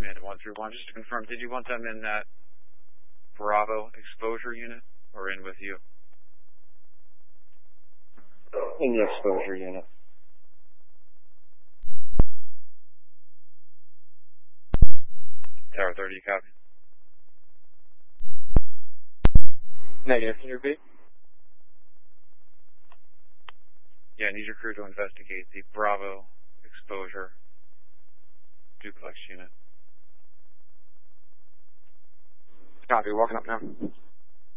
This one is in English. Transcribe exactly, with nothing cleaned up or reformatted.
Amanda one three one. Just to confirm, did you want them in that Bravo exposure unit or in with you? In the exposure unit. Tower thirty, copy. Negative, can you repeat? Yeah, I need your crew to investigate the Bravo exposure duplex unit. Copy, walking up now.